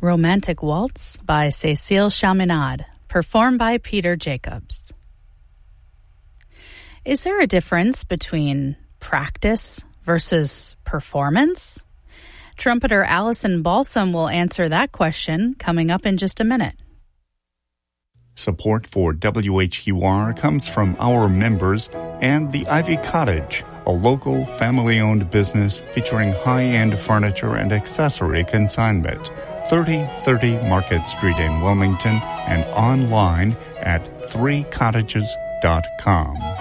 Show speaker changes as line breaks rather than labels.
Romantic Waltz by Cécile Chaminade, performed by Peter Jacobs. Is there a difference between practice versus performance? Trumpeter Allison Balsam will answer that question coming up in just a minute.
Support for WHUR comes from our members and the Ivy Cottage, a local family-owned business featuring high-end furniture and accessory consignment. 3030 Market Street in Wilmington and online at 3cottages.com.